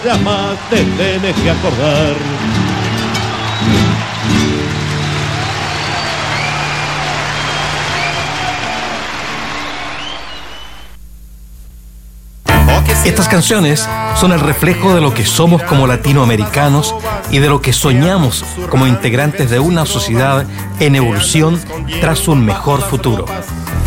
jamás te tenés que acordar. Estas canciones son el reflejo de lo que somos como latinoamericanos y de lo que soñamos como integrantes de una sociedad en evolución tras un mejor futuro.